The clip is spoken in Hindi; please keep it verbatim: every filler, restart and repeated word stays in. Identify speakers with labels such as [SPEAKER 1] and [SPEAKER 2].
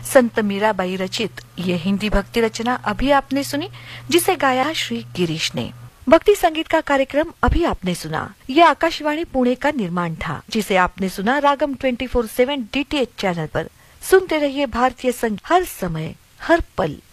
[SPEAKER 1] संत मीराबाई रचित ये हिंदी भक्ति रचना अभी आपने सुनी, जिसे गाया श्री गिरीश ने। भक्ति संगीत का कार्यक्रम अभी आपने सुना। यह आकाशवाणी पुणे का निर्माण था, जिसे आपने सुना रागम twenty four seven D T H channel पर। सुनते रहिए भारतीय संगीत हर समय हर पल।